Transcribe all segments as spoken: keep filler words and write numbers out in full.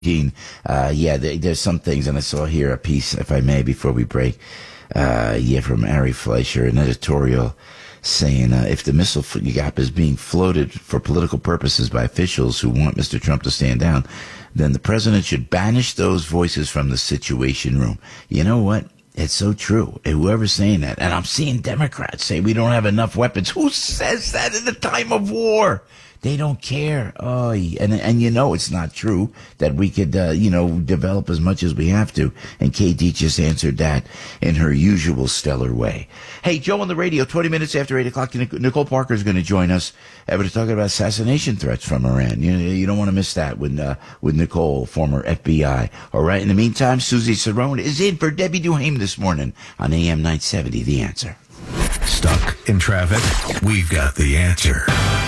Uh, yeah, there, there's some things, and I saw here a piece, if I may, before we break. Uh, yeah, from Ari Fleischer, an editorial saying uh, if the missile gap is being floated for political purposes by officials who want Mister Trump to stand down, then the president should banish those voices from the Situation Room. You know what? It's so true. And whoever's saying that, and I'm seeing Democrats say we don't have enough weapons. Who says that in the time of war? They don't care. Oh, and and you know it's not true that we could, uh, you know, develop as much as we have to. And Katie just answered that in her usual stellar way. Hey, Joe on the radio, twenty minutes after eight o'clock, Nicole Parker is going to join us. Uh, we're talking about assassination threats from Iran. You you don't want to miss that with, uh, with Nicole, former F B I. All right. In the meantime, Susie Cerrone is in for Debbie Duhame this morning on A M nine seventy, The Answer. Stuck in traffic? We've got the answer.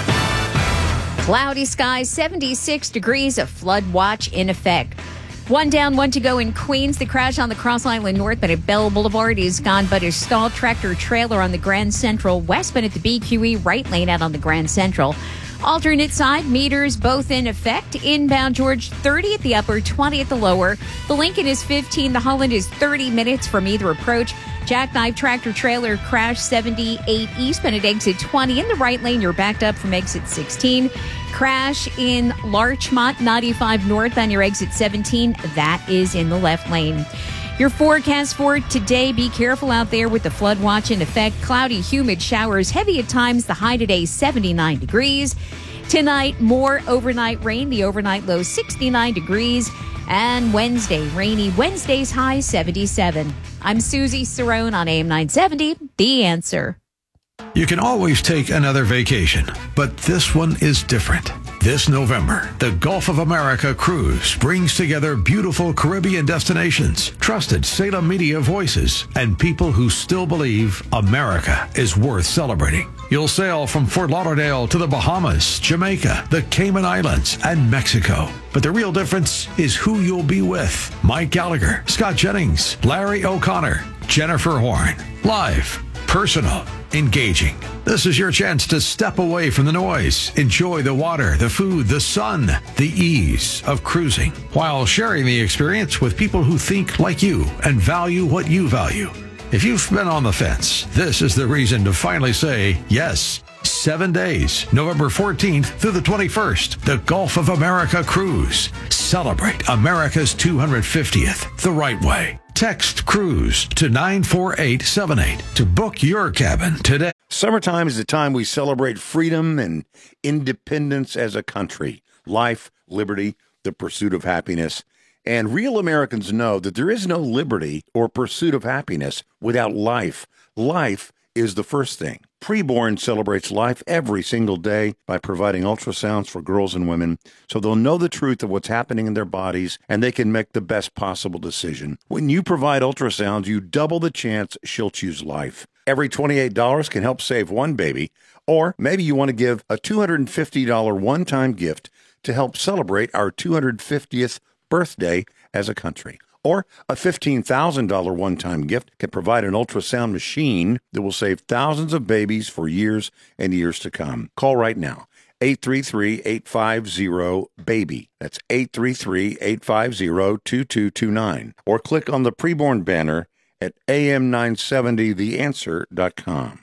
Cloudy skies, seventy-six degrees, a flood watch in effect. One down, one to go in Queens. The crash on the Cross Island northbound at Bell Boulevard is gone, but a stalled tractor trailer on the Grand Central westbound at the B Q E right lane out on the Grand Central. Alternate side, meters both in effect. Inbound George thirty at the upper, twenty at the lower. The Lincoln is fifteen. The Holland is thirty minutes from either approach. Jackknife tractor trailer crash seventy-eight eastbound at exit twenty. In the right lane, you're backed up from exit sixteen. Crash in Larchmont, ninety-five northbound, your exit seventeen. That is in the left lane. Your forecast for today, be careful out there with the flood watch in effect. Cloudy, humid showers, heavy at times. The high today, seventy-nine degrees. Tonight, more overnight rain. The overnight low, sixty-nine degrees. And Wednesday, rainy. Wednesday's high, seventy-seven. I'm Susie Cerrone on A M nine seventy, The Answer. You can always take another vacation, but this one is different. This November, the Gulf of America Cruise brings together beautiful Caribbean destinations, trusted Salem media voices, and people who still believe America is worth celebrating. You'll sail from Fort Lauderdale to the Bahamas, Jamaica, the Cayman Islands, and Mexico. But the real difference is who you'll be with. Mike Gallagher, Scott Jennings, Larry O'Connor, Jennifer Horn. Live, personal, engaging. This is your chance to step away from the noise, enjoy the water, the food, the sun, the ease of cruising, while sharing the experience with people who think like you and value what you value. If you've been on the fence, this is the reason to finally say yes. Seven days, November fourteenth through the twenty-first, the Gulf of America Cruise. Celebrate America's two hundred fiftieth the right way. Text CRUISE to nine four eight seven eight to book your cabin today. Summertime is the time we celebrate freedom and independence as a country. Life, liberty, the pursuit of happiness. And real Americans know that there is no liberty or pursuit of happiness without life. Life is the first thing. Preborn celebrates life every single day by providing ultrasounds for girls and women so they'll know the truth of what's happening in their bodies and they can make the best possible decision. When you provide ultrasounds, you double the chance she'll choose life. Every twenty-eight dollars can help save one baby, or maybe you want to give a two hundred fifty dollars one-time gift to help celebrate our two hundred fiftieth birthday as a country. Or a fifteen thousand dollars one-time gift can provide an ultrasound machine that will save thousands of babies for years and years to come. Call right now, eight three three, eight five zero, BABY. That's eight three three, eight five zero, two two two nine. Or click on the preborn banner at A M nine seventy the answer dot com.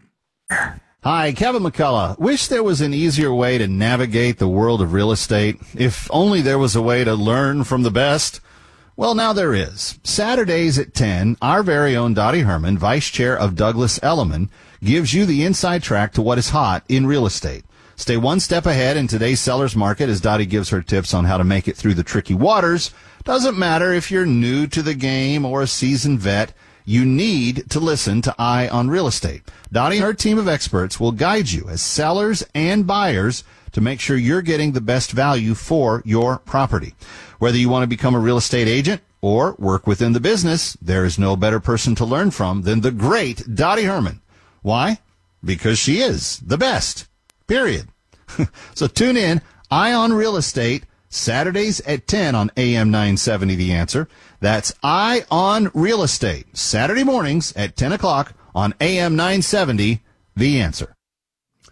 Hi, Kevin McCullough. Wish there was an easier way to navigate the world of real estate. If only there was a way to learn from the best. Well, now there is. Saturdays at ten, our very own Dottie Herman, Vice Chair of Douglas Elliman, gives you the inside track to what is hot in real estate. Stay one step ahead in today's seller's market as Dottie gives her tips on how to make it through the tricky waters. Doesn't matter if you're new to the game or a seasoned vet, you need to listen to Eye on Real Estate. Dottie and her team of experts will guide you as sellers and buyers to make sure you're getting the best value for your property. Whether you want to become a real estate agent or work within the business, there is no better person to learn from than the great Dottie Herman. Why? Because she is the best. Period. So tune in, Eye on Real Estate, Saturdays at ten on A M nine seventy The Answer. That's Eye on Real Estate, Saturday mornings at ten o'clock on A M nine seventy The Answer.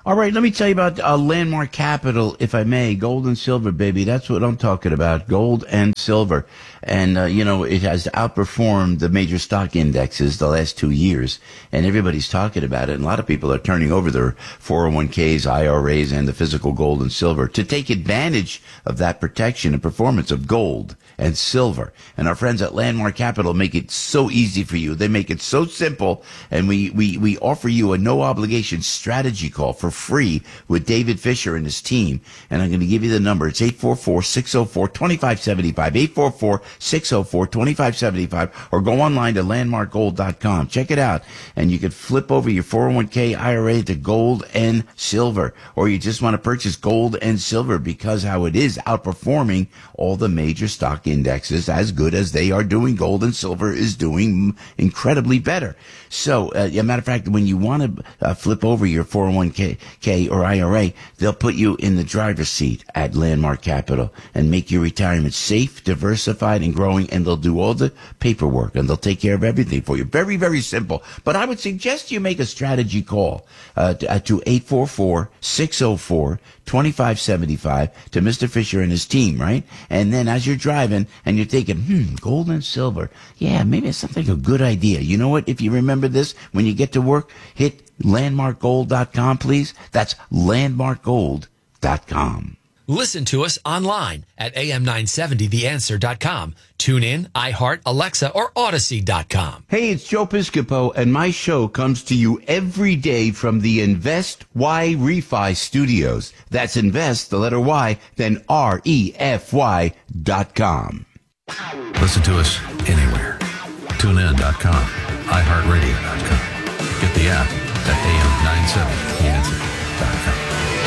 All right, let me tell you about uh, Landmark Capital, if I may. Gold and silver, baby. That's what I'm talking about. Gold and silver. And, uh, you know, it has outperformed the major stock indexes the last two years. And everybody's talking about it. And a lot of people are turning over their four oh one k's, I R As, and the physical gold and silver to take advantage of that protection and performance of gold and silver. And our friends at Landmark Capital make it so easy for you. They make it so simple. And we, we, we offer you a no obligation strategy call for free with David Fisher and his team. And I'm going to give you the number. It's eight four four, six oh four, two five seven five, eight four four, six oh four, two five seven five, or go online to landmark gold dot com. Check it out. And you can flip over your four oh one k I R A to gold and silver. Or you just want to purchase gold and silver because how it is outperforming all the major stock indexes. As good as they are doing, gold and silver is doing incredibly better. So, uh, as a matter of fact, when you want to uh, flip over your four oh one k K or I R A, they'll put you in the driver's seat at Landmark Capital and make your retirement safe, diversified, and growing, and they'll do all the paperwork, and they'll take care of everything for you. Very, very simple. But I would suggest you make a strategy call uh, to, uh, to eight four four, six oh four, two five seven five to Mister Fisher and his team, right? And then as you're driving and you're thinking, hmm, gold and silver, yeah, maybe it's something a good idea. You know what? If you remember this, when you get to work, hit landmark gold dot com, please. That's landmark gold dot com. Listen to us online at A M nine seventy the answer dot com. Tune in, iHeart, Alexa, or Odyssey dot com. Hey, it's Joe Piscopo, and my show comes to you every day from the Invest Y Refi Studios. That's Invest, the letter Y, then R E F Y dot com. Listen to us anywhere. tune in dot com, i heart radio dot com. Get the app at A M nine seventy the answer dot com.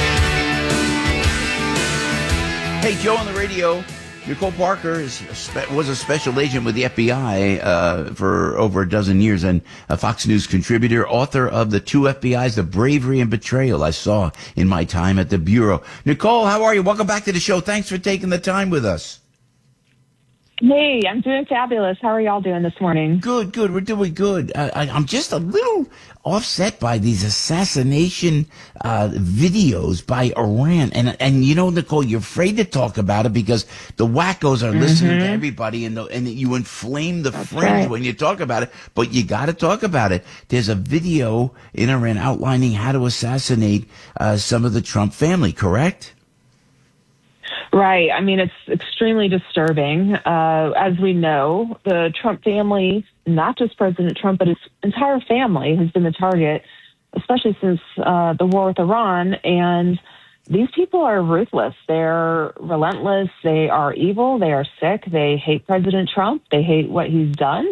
Hey, Joe on the radio. Nicole Parker is a spe- was a special agent with the F B I uh, for over a dozen years, and a Fox News contributor, author of The Two F B Is, The Bravery and Betrayal I Saw in My Time at the Bureau. Nicole, how are you? Welcome back to the show. Thanks for taking the time with us. Hey, I'm doing fabulous. How are y'all doing this morning? Good, good. We're doing good. Uh, I, I'm just a little offset by these assassination uh, videos by Iran. And, and you know, Nicole, you're afraid to talk about it because the wackos are mm-hmm. listening to everybody, and, the, and you inflame the That's fringe right. when you talk about it. But you got to talk about it. There's a video in Iran outlining how to assassinate uh, some of the Trump family, correct? Right. I mean, it's extremely disturbing. Uh, as we know, the Trump family, not just President Trump, but his entire family has been the target, especially since uh, the war with Iran. And these people are ruthless. They're relentless. They are evil. They are sick. They hate President Trump. They hate what he's done.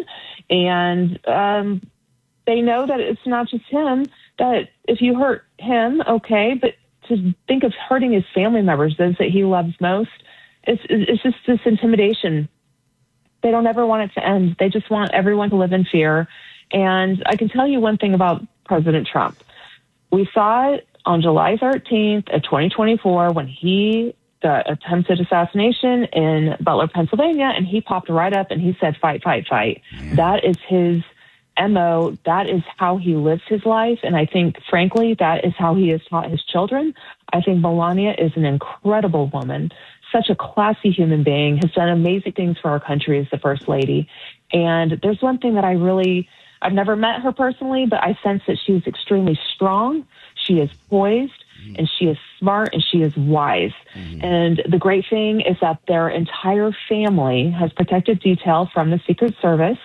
And um, they know that it's not just him, that if you hurt him, okay, but to think of hurting his family members, those that he loves most, it's, it's just this intimidation. They don't ever want it to end. They just want everyone to live in fear. And I can tell you one thing about President Trump. We saw it on July thirteenth of twenty twenty-four when he the attempted assassination in Butler, Pennsylvania, and he popped right up and he said, fight, fight, fight. Yeah. That is his M O. That is how he lives his life. And I think, frankly, that is how he has taught his children. I think Melania is an incredible woman, such a classy human being, has done amazing things for our country as the First Lady. And there's one thing that I really, I've never met her personally, but I sense that she's extremely strong. She is poised. And she is smart and she is wise. Mm-hmm. And the great thing is that their entire family has protected detail from the Secret Service.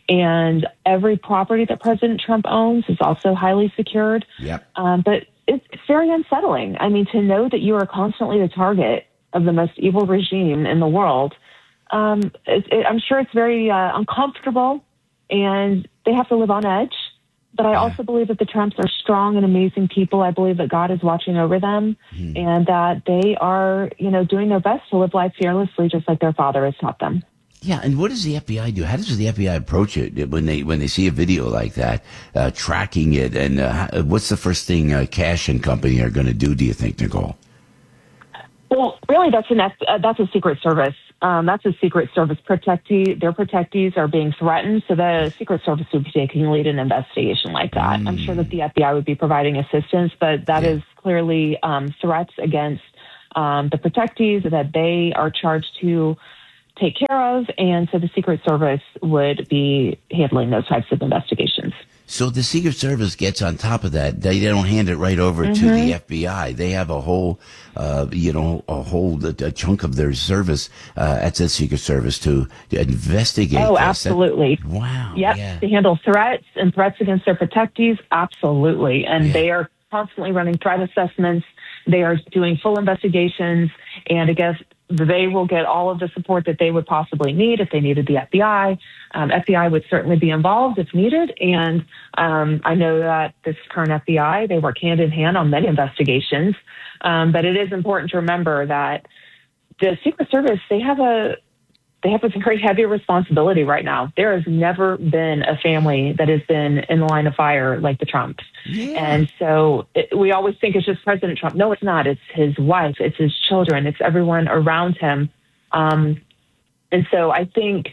And every property that President Trump owns is also highly secured. Yep. Um, but it's, it's very unsettling. I mean, to know that you are constantly the target of the most evil regime in the world, um, it, it, I'm sure it's very uh, uncomfortable, and they have to live on edge. But I also believe that the Trumps are strong and amazing people. I believe that God is watching over them mm. and that they are, you know, doing their best to live life fearlessly, just like their father has taught them. Yeah, and what does the F B I do? How does the F B I approach it when they when they see a video like that, uh, tracking it? And uh, what's the first thing uh, Cash and company are going to do, do you think, Nicole? Well, really, that's an uh, that's a Secret Service Um, that's a Secret Service protectee. Their protectees are being threatened, so the Secret Service would be taking lead in an investigation like that. Mm. I'm sure that the F B I would be providing assistance, but that yeah. is clearly um, threats against um, the protectees that they are charged to take care of, and so the Secret Service would be handling those types of investigations. So the Secret Service gets on top of that. They don't hand it right over mm-hmm. to the F B I. They have a whole, uh, you know, a whole a chunk of their service uh, at the Secret Service to, to investigate. Oh, this. absolutely. That, wow. Yep. Yeah. To handle threats and threats against their protectees. Absolutely. And yeah. they are constantly running threat assessments. They are doing full investigations. And I guess they will get all of the support that they would possibly need if they needed the F B I. Um, F B I would certainly be involved if needed. And um, I know that this current F B I, they work hand in hand on many investigations. Um, but it is important to remember that the Secret Service, they have a they have a very heavy responsibility right now. There has never been a family that has been in the line of fire like the Trumps. Yeah. And so it, we always think it's just President Trump. No, it's not. It's his wife. It's his children. It's everyone around him. Um, and so I think,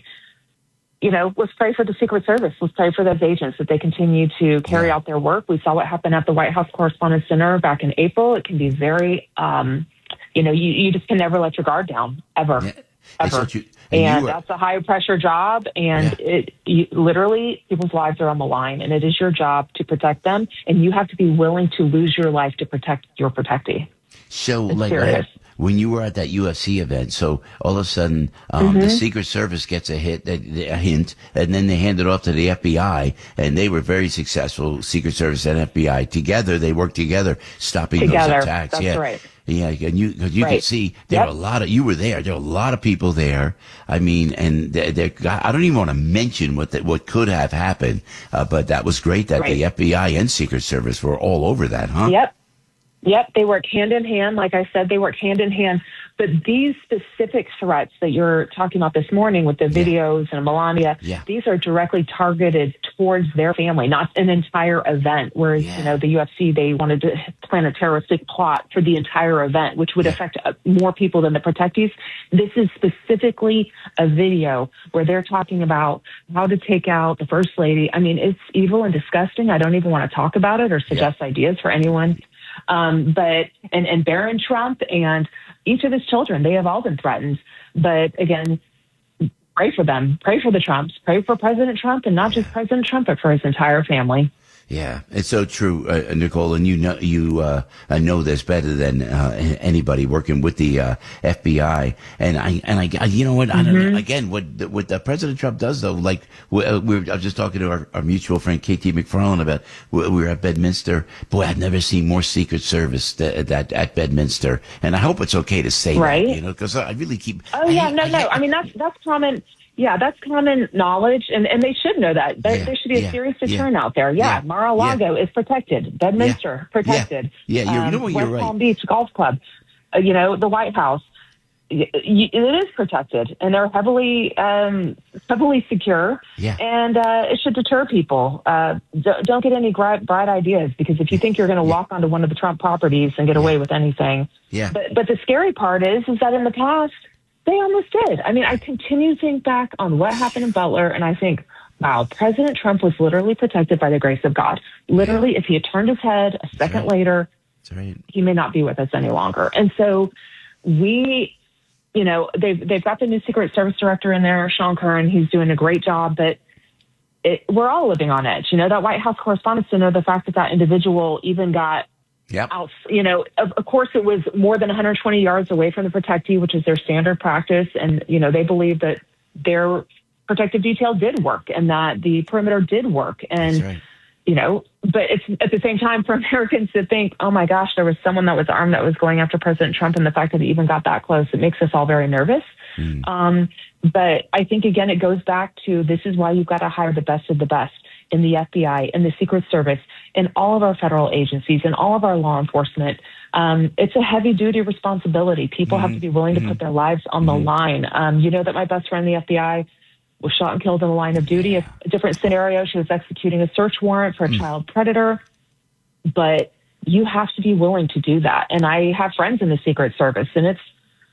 you know, let's pray for the Secret Service. Let's pray for those agents that they continue to carry yeah. out their work. We saw what happened at the White House Correspondents' Center back in April. It can be very, um, you know, you, you just can never let your guard down, ever. Yeah. Ever. You, and and were, that's a high pressure job. And yeah. it you, literally people's lives are on the line, and it is your job to protect them. And you have to be willing to lose your life to protect your protectee. So it's like uh, when you were at that U F C event, so all of a sudden um, mm-hmm. the Secret Service gets a hit, a, a hint, and then they hand it off to the F B I, and they were very successful. Secret Service and F B I together, they worked together, stopping together. those attacks. That's yeah. right. Yeah, and you cause you right. could see there yep. were a lot of you were there. There were a lot of people there. I mean, and they, they, I don't even want to mention what the, what could have happened, uh, but that was great that right. the F B I and Secret Service were all over that, huh? Yep, yep. They work hand in hand. Like I said, they work hand in hand. But these specific threats that you're talking about this morning with the videos yeah. and Melania, yeah. these are directly targeted towards their family, not an entire event. Whereas, yeah. you know, the U F C, they wanted to plan a terroristic plot for the entire event, which would yeah. affect more people than the protectees. This is specifically a video where they're talking about how to take out the First Lady. I mean, it's evil and disgusting. I don't even want to talk about it or suggest yeah. ideas for anyone. Um, but, and, and Barron Trump and each of his children, they have all been threatened. But again, pray for them. Pray for the Trumps. Pray for President Trump, and not just President Trump, but for his entire family. Yeah, it's so true, uh, Nicole, and you know you uh, know this better than uh, anybody working with the uh, F B I. And I and I, you know what? I don't know, again, what what uh, President Trump does though, like we, uh, we were, I was just talking to our, our mutual friend K T McFarland about we, we were at Bedminster. Boy, I've never seen more Secret Service that, that at Bedminster, and I hope it's okay to say right. that, you know, because I really keep. Oh I, yeah, no, I, no. I, I mean that's that's common. Yeah, that's common knowledge, and, and they should know that. There, yeah, there should be a yeah, serious deterrent yeah, out there. Yeah, yeah, Mar-a-Lago yeah. is protected. Bedminster, yeah, protected. Yeah, yeah. Um, you know what, West you're right. Palm Beach Golf Club, uh, you know, the White House, y- y- it is protected, and they're heavily um, heavily secure, yeah. and uh, it should deter people. Uh, d- don't get any bright, bright ideas, because if you think you're going to yeah. walk onto one of the Trump properties and get yeah. away with anything. Yeah. But, but the scary part is, is that in the past, they almost did. I mean, I continue to think back on what happened in Butler, and I think, wow, President Trump was literally protected by the grace of God. Literally, yeah. if he had turned his head a second right. later, right. he may not be with us any longer. And so we, you know, they've, they've got the new Secret Service director in there, Sean Curran. He's doing a great job, but it, we're all living on edge. You know, that White House Correspondents' Center, the fact that that individual even got Yep. Out, you know, of, of course, it was more than one hundred twenty yards away from the protectee, which is their standard practice. And, you know, they believe that their protective detail did work and that the perimeter did work. And, right. you know, but it's at the same time for Americans to think, oh, my gosh, there was someone that was armed that was going after President Trump. And the fact that it even got that close, it makes us all very nervous. Mm. Um, but I think, again, it goes back to this is why you've got to hire the best of the best in the F B I, in the Secret Service, in all of our federal agencies, in all of our law enforcement. Um, it's a heavy duty responsibility. People mm-hmm. have to be willing mm-hmm. to put their lives on mm-hmm. the line. Um, you know that my best friend in the F B I was shot and killed in the line of duty. A, a different scenario, she was executing a search warrant for a mm-hmm. child predator. But you have to be willing to do that. And I have friends in the Secret Service, and it's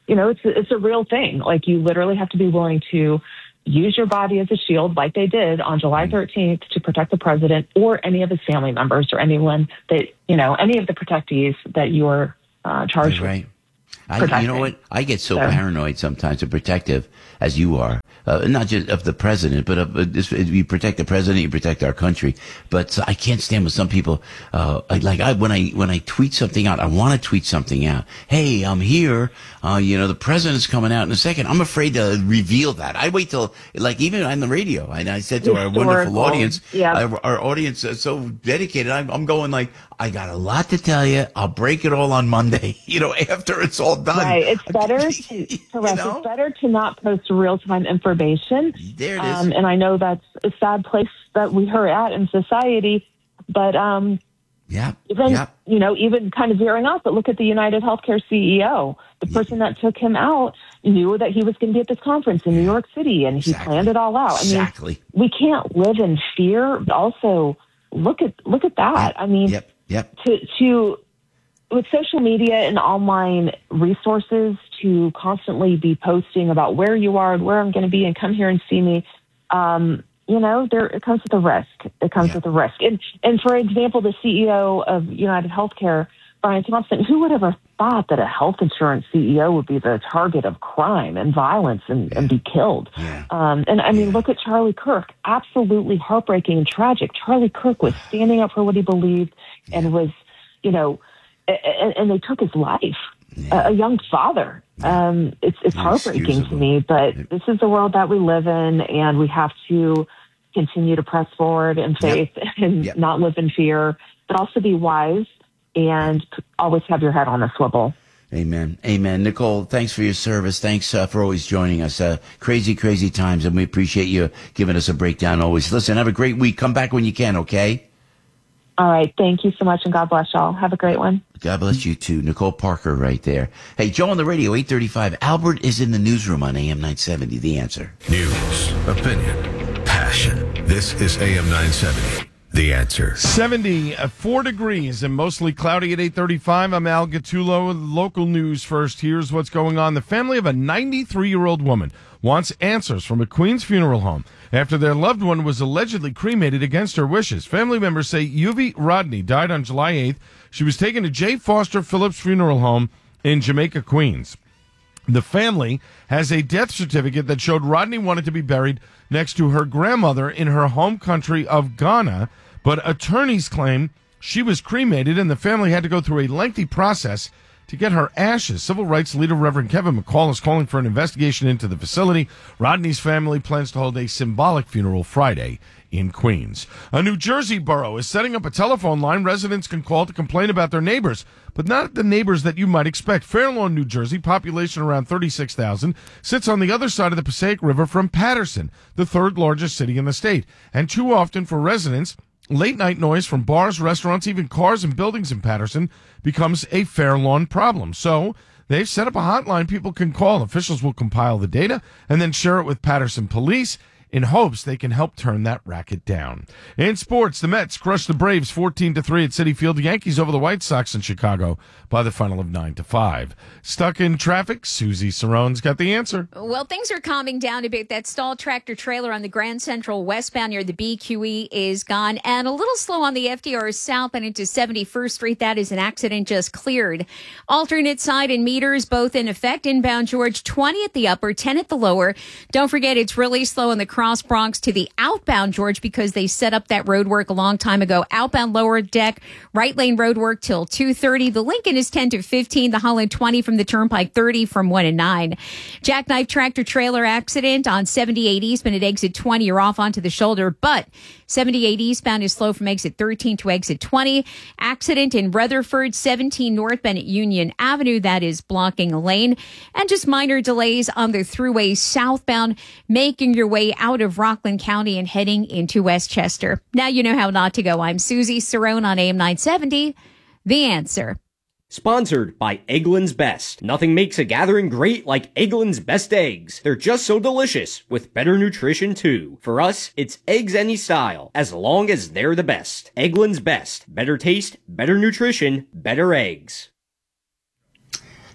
you know, it's, it's a real thing. Like, you literally have to be willing to use your body as a shield, like they did on July thirteenth, to protect the president or any of his family members or anyone that, you know, any of the protectees that you're uh, charged right. with. I, you know what? I get so, So. paranoid sometimes and protective, as you are, uh, not just of the president, but of uh, this, you protect the president, you protect our country. But I can't stand with some people. Uh, I, like I when I when I tweet something out, I want to tweet something out. Hey, I'm here. Uh, you know, the president's coming out in a second. I'm afraid to reveal that. I wait till, like, even on the radio. And I said to our wonderful audience, yeah. our, our audience is so dedicated. I'm, I'm going like, I got a lot to tell you. I'll break it all on Monday. You know, after it's all done. Right. It's better to, to you rest. know? It's better to not post real time information. There it is. Um, and I know that's a sad place that we are at in society, but um, yeah, even yeah. you know, even kind of veering off. But look at the United Healthcare C E O. The person that took him out knew that he was going to be at this conference in New York City, and he Exactly. planned it all out. I mean, Exactly. we can't live in fear. But also, look at look at that. Yep. I mean, Yep. Yep. to to with social media and online resources, to constantly be posting about where you are and where I'm going to be and come here and see me, um, you know, there it comes with a risk. It comes Yeah. with a risk. And and for example, the C E O of United Healthcare, Brian Thompson, who would have ever thought that a health insurance C E O would be the target of crime and violence and, and be killed? Yeah. Um, and I mean, Yeah. look at Charlie Kirk. Absolutely heartbreaking and tragic. Charlie Kirk was standing up for what he believed and was, you know, and, and they took his life. Yeah. A, a young father. Um, it's it's heartbreaking to Inexcusable. me, but this is the world that we live in, and we have to continue to press forward in faith and Yep. not live in fear, but also be wise and always have your head on a swivel. Amen. Amen. Nicole, thanks for your service. Thanks uh, for always joining us. Uh, crazy, crazy times, and we appreciate you giving us a breakdown always. Listen, have a great week. Come back when you can, okay? All right. Thank you so much, and God bless y'all. Have a great one. God bless you, too. Nicole Parker right there. Hey, Joe on the radio, eight thirty-five. Albert is in the newsroom on A M nine seventy, The Answer. News, opinion, passion. This is A M nine seventy, The Answer. seventy-four degrees and mostly cloudy at eight thirty-five. I'm Al Gattulo. Local news first. Here's what's going on. The family of a ninety-three-year-old woman wants answers from a Queens funeral home after their loved one was allegedly cremated against her wishes. Family members say Yuvi Rodney died on July eighth. She was taken to J. Foster Phillips Funeral Home in Jamaica, Queens. The family has a death certificate that showed Rodney wanted to be buried next to her grandmother in her home country of Ghana, but attorneys claim she was cremated and the family had to go through a lengthy process to get her ashes. Civil rights leader Reverend Kevin McCall is calling for an investigation into the facility. Rodney's family plans to hold a symbolic funeral Friday in Queens. A New Jersey borough is setting up a telephone line residents can call to complain about their neighbors, but not the neighbors that you might expect. Fair Lawn, New Jersey, population around thirty-six thousand, sits on the other side of the Passaic River from Paterson, the third largest city in the state. And too often for residents, late-night noise from bars, restaurants, even cars and buildings in Paterson becomes a Fair Lawn problem. So they've set up a hotline people can call. Officials will compile the data and then share it with Paterson police in hopes they can help turn that racket down. In sports, the Mets crushed the Braves fourteen to three at Citi Field. The Yankees over the White Sox in Chicago by the final of nine to five. Stuck in traffic, Susie Sarone's got the answer. Well, things are calming down a bit. That stalled tractor trailer on the Grand Central westbound near the B Q E is gone, and a little slow on the F D R southbound into seventy-first Street. That is an accident just cleared. Alternate side and meters both in effect. Inbound George, twenty at the upper, ten at the lower. Don't forget, it's really slow in the Cross Bronx to the outbound George because they set up that road work a long time ago. Outbound lower deck, right lane road work till two thirty. The Lincoln is ten to fifteen. The Holland twenty from the Turnpike, thirty from one and nine. Jackknife tractor trailer accident on seventy-eight eastbound at exit twenty. You're off onto the shoulder, but seventy-eight eastbound is slow from exit thirteen to exit twenty. Accident in Rutherford, seventeen northbound at Union Avenue. That is blocking a lane. And just minor delays on the thruway southbound, making your way out of Rockland County and heading into Westchester. Now you know how not to go. I'm Susie Cerrone on A M nine seventy, The Answer. Sponsored by Eggland's Best. Nothing makes a gathering great like Eggland's Best Eggs. They're just so delicious, with better nutrition too. For us, it's eggs any style, as long as they're the best. Eggland's Best. Better taste, better nutrition, better eggs.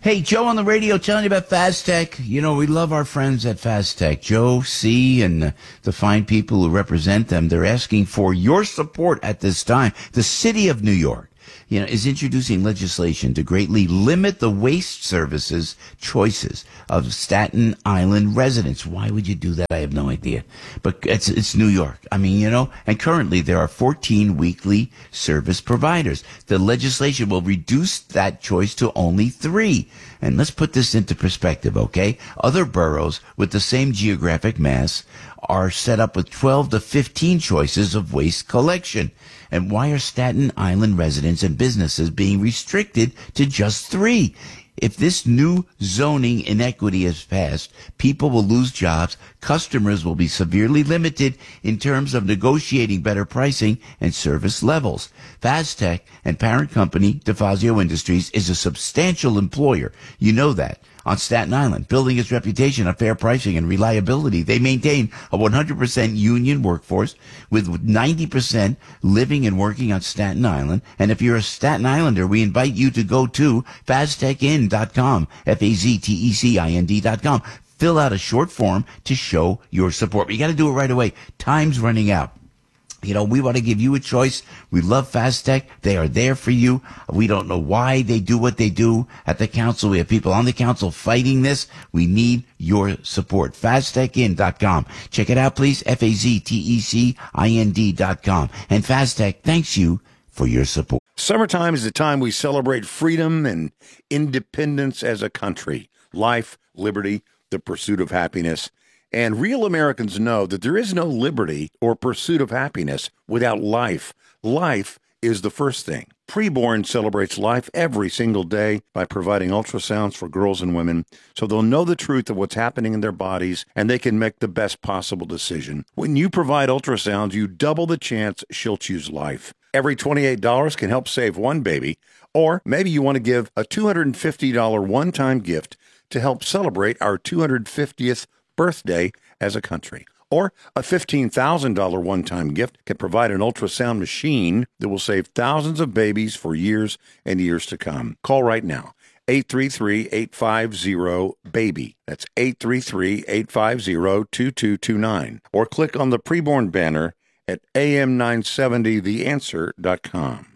Hey, Joe on the radio telling you about Fastech. You know, we love our friends at Fastech. Joe, C, and uh, the fine people who represent them. They're asking for your support at this time. The city of New York, you know, is introducing legislation to greatly limit the waste services choices of Staten Island residents. Why would you do that? I have no idea. But it's, it's New York. I mean, you know, and currently there are fourteen weekly service providers. The legislation will reduce that choice to only three. And let's put this into perspective, okay? Other boroughs with the same geographic mass are set up with twelve to fifteen choices of waste collection. And why are Staten Island residents and businesses being restricted to just three? If this new zoning inequity is passed, people will lose jobs, customers will be severely limited in terms of negotiating better pricing and service levels. Fastech and parent company DeFazio Industries is a substantial employer. You know that. On Staten Island, building its reputation on fair pricing and reliability. They maintain a one hundred percent union workforce with ninety percent living and working on Staten Island. And if you're a Staten Islander, we invite you to go to faztechin dot com, F A Z T E C I N D dot com. Fill out a short form to show your support. But you got to do it right away. Time's running out. You know, we want to give you a choice. We love Fastech. They are there for you. We don't know why they do what they do at the council. We have people on the council fighting this. We need your support. faztechin dot com. Check it out, please. F A Z T E C I N D dot com. And Fastech thanks you for your support. Summertime is the time we celebrate freedom and independence as a country. Life, liberty, the pursuit of happiness. And real Americans know that there is no liberty or pursuit of happiness without life. Life is the first thing. Preborn celebrates life every single day by providing ultrasounds for girls and women so they'll know the truth of what's happening in their bodies and they can make the best possible decision. When you provide ultrasounds, you double the chance she'll choose life. Every twenty-eight dollars can help save one baby, or maybe you want to give a two hundred fifty dollars one-time gift to help celebrate our two hundred fiftieth birthday as a country. Or a fifteen thousand dollars one-time gift can provide an ultrasound machine that will save thousands of babies for years and years to come. Call right now. eight three three, eight five zero, BABY. That's eight three three, eight five zero, two two two nine. Or click on the preborn banner at A M nine seventy the answer dot com.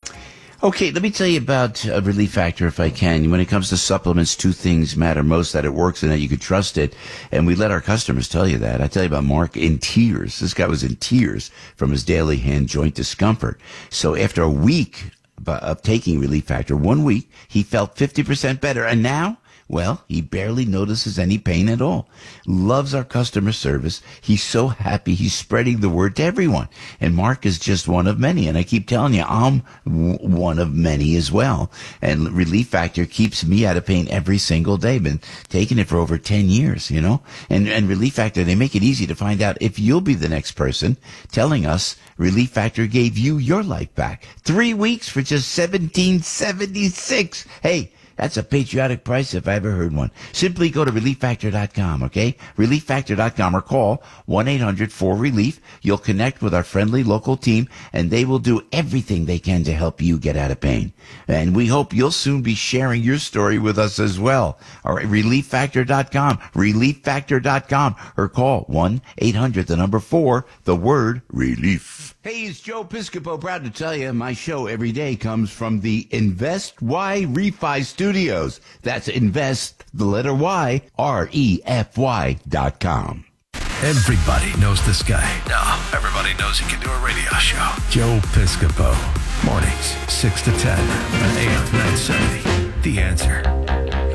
Okay, let me tell you about uh, Relief Factor if I can. When it comes to supplements, two things matter most, that it works and that you can trust it. And we let our customers tell you that. I tell you about Mark in tears. This guy was in tears from his daily hand joint discomfort. So after a week of taking Relief Factor, one week, he felt fifty percent better. And now, well, he barely notices any pain at all. Loves our customer service. He's so happy. He's spreading the word to everyone. And Mark is just one of many. And I keep telling you, I'm w- one of many as well. And Relief Factor keeps me out of pain every single day. Been taking it for over ten years, you know. And, and Relief Factor, they make it easy to find out if you'll be the next person telling us Relief Factor gave you your life back. Three weeks for just seventeen seventy-six. Hey, that's a patriotic price if I ever heard one. Simply go to relief factor dot com, okay? relief factor dot com or call one eight hundred four relief. You'll connect with our friendly local team, and they will do everything they can to help you get out of pain. And we hope you'll soon be sharing your story with us as well. All right, relief factor dot com, relief factor dot com, or call one eight hundred, the number four, the word relief. Hey, it's Joe Piscopo, proud to tell you my show every day comes from the Invest Y Refi Studios. That's Invest, the letter Y, R E F Y dot com. Everybody knows this guy. No, everybody knows he can do a radio show. Joe Piscopo. Mornings, six to ten on A M nine seventy. The Answer.